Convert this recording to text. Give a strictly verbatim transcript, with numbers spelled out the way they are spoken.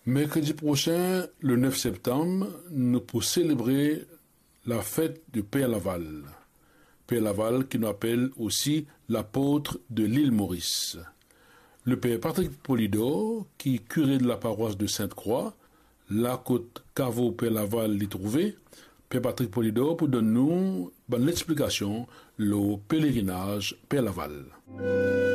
Mercredi prochain, le neuf septembre, nous pourrons célébrer la fête de Père Laval. Père Laval qui nous appelle aussi l'apôtre de l'île Maurice. Le Père Patrick Polidor, qui est curé de la paroisse de Sainte-Croix, la côte Caveau Père Laval l'y trouvé. Père Patrick Polidor pour donner nous ben, l'explication, le pèlerinage Père Laval.